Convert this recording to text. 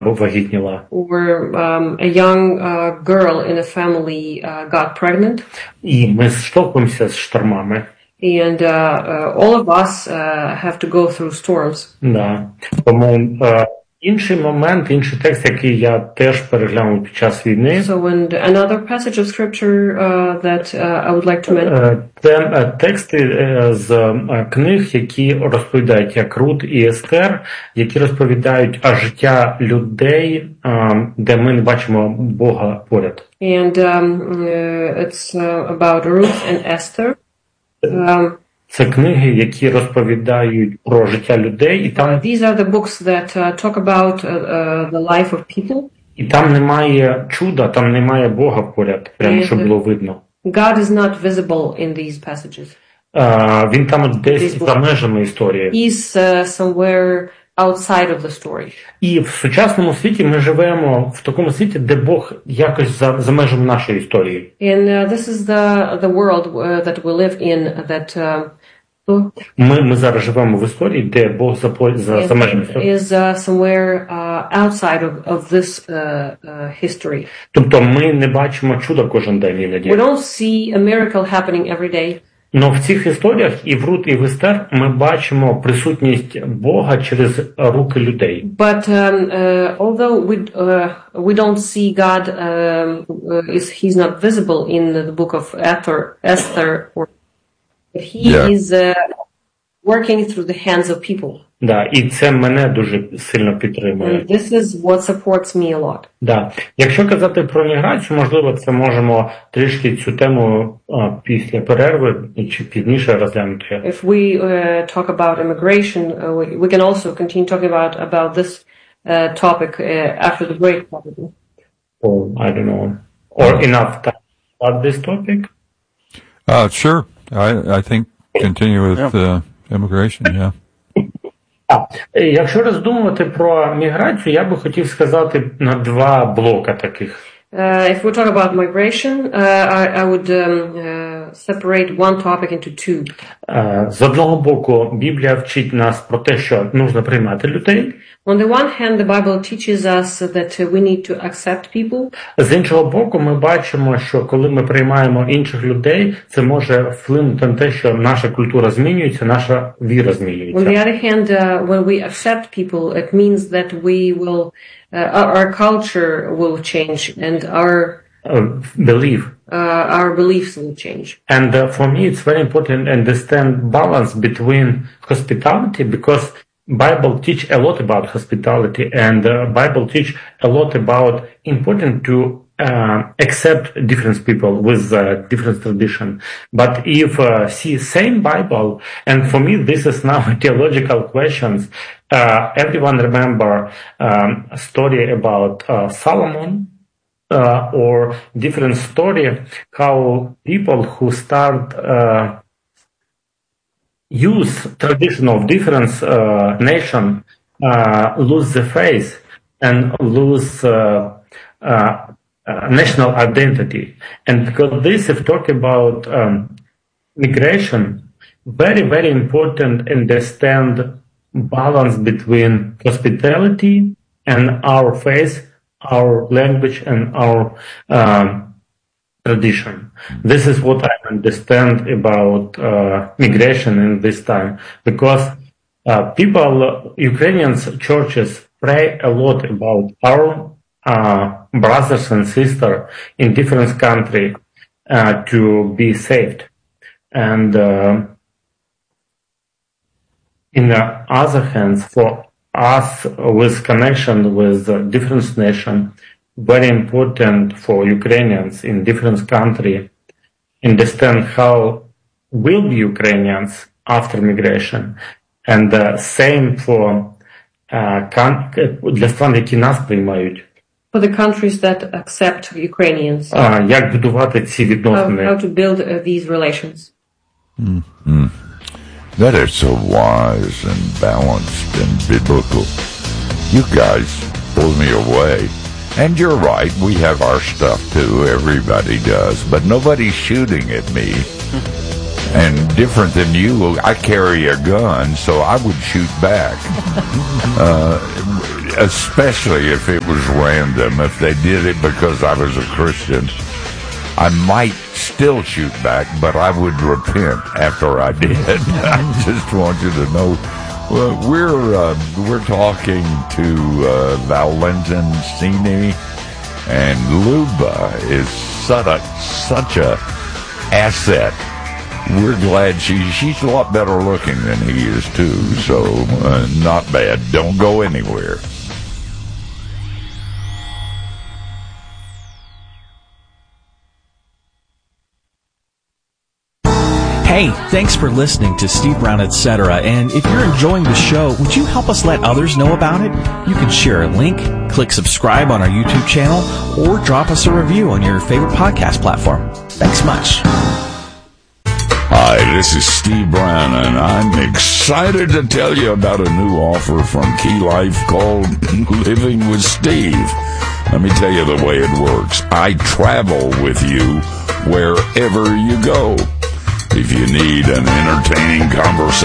вагітніла. Where a young girl in a family got pregnant. І ми стикаємося з штормами. And all of us have to go through storms. Да. Тому інший момент, інший текст, який я теж переглянув під час війни. So another passage of scripture that I would like to mention. Це тексти з книг, які розповідають, як Рут і Естер, які розповідають життя людей, де ми не бачимо Бога поряд. And it's about Ruth and Esther. Це книги, які розповідають про життя людей, і там these are the books that talk about the life of people. І там немає чуда, там немає Бога поряд, прямо щоб було видно. God is not visible in these passages. Він там десь за межами історії. He's somewhere outside of the story. І в сучасному світі ми живемо в такому світі, де Бог якось за межами нашої історії. And this is the world that we live in that ми зараз живемо в історії, де Бог за межами історії. Is somewhere outside of this history. Тобто ми не бачимо чуда кожен день іноді. We don't see a miracle happening every day. Но в цих історіях і в Рут, і в Естер ми бачимо присутність Бога через руки людей. But although we don't see God, he's not visible in the book of Esther, but he is working through the hands of people. Да, і це мене дуже сильно підтримує. And this is what supports me a lot. Да. Якщо казати про міграцію, можливо, це можемо трішки цю тему після перерви чи пізніше розглянути. If we talk about immigration, we can also continue talking about this topic after the break, probably. Or I don't know, or enough time about this topic. Sure. I think continue with immigration. Yeah. Якщо роздумувати про міграцію, я би хотів сказати на два блока таких. If we talk about migration, I would separate one topic into two. З одного боку, Біблія вчить нас про те, що нужно приймати людей. On the one hand, the Bible teaches us that we need to accept people. З іншого боку, ми бачимо, що коли ми приймаємо інших людей, це може вплинути на те, що наша культура змінюється, наша віра змінюється. On the other hand, when we accept people, it means that we will, our culture will change and our beliefs will change. And for me, it's very important to understand balance between hospitality, because Bible teach a lot about hospitality, and Bible teach a lot about important to accept different people with different tradition. But if see same Bible, and for me this is now theological questions. Everyone remember a story about Solomon, or different story how people who start use tradition of different nation lose the faith and lose national identity. And because this, if talk about migration, very, very important understand balance between hospitality and our faith, our language, and our tradition. This is what I understand about migration in this time, because Ukrainians churches pray a lot about our brothers and sisters in different countries to be saved. And in the other hand, for us with connection with different nations, very important for Ukrainians in different countries understand how will be Ukrainians after migration, and same for для стран, які нас приймають. For the countries that accept Ukrainians. Як будувати ці відносини? How to build these relations. Mm-hmm. That is so wise and balanced and biblical. You guys blow me away. And you're right, we have our stuff too, everybody does, but nobody's shooting at me. And different than you, I carry a gun, so I would shoot back. especially if it was random. If they did it because I was a Christian, I might still shoot back, but I would repent after I did. I just want you to know. Well, we're talking to Valentin Cini, and Luba is such a asset. We're glad she's a lot better looking than he is too. So not bad. Don't go anywhere. Hey, thanks for listening to Steve Brown, etc. And if you're enjoying the show, would you help us let others know about it? You can share a link, click subscribe on our YouTube channel, or drop us a review on your favorite podcast platform. Thanks much. Hi, this is Steve Brown, and I'm excited to tell you about a new offer from Key Life called Living with Steve. Let me tell you the way it works. I travel with you wherever you go. If you need an entertaining conversation